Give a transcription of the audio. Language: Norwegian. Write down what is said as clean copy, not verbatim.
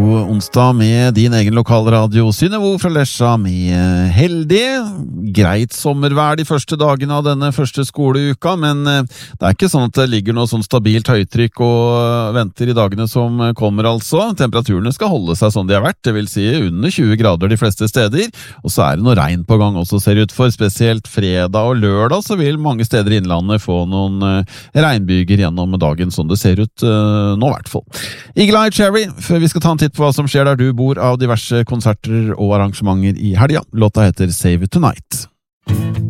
God onsdag med din egen lokalradio Synnøve fra Lesja med heldig, greit sommervær de første dagene av denne første skoleuka, men det er ikke sånn at det ligger noe sånn stabilt høytrykk og venter i dagene som kommer altså. Temperaturene skal holde seg sånn de har vært, det vil si under 20 grader de fleste steder, og så er det noe regn på gang også ser ut for, spesielt fredag og lørdag så vil mange steder i innlandet få noen regnbyger gjennom dagen, sånn det ser ut nå i hvert fall. Eagle Eye Cherry, før vi skal ta en titt på hva som skjer der du bor av diverse konserter og arrangementer i helga. Låta heter Save It Tonight.